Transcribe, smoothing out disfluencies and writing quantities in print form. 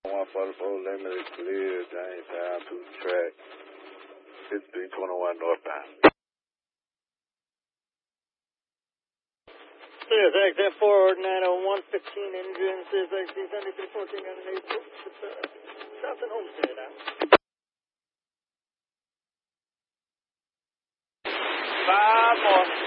144 limited clear, Jamestown to the track, 5321 northbound. CSX F4901, 15 engine, CSX D7314 on an 8 South and Homestead now. 5 more.